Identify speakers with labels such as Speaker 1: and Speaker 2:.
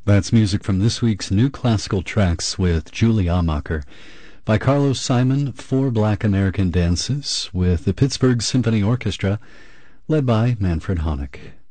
Speaker 1: That's music from this week's New Classical Tracks with Julie Amacher. By Carlos Simon, 4 Black American Dances with the Pittsburgh Symphony Orchestra, led by Manfred Honeck.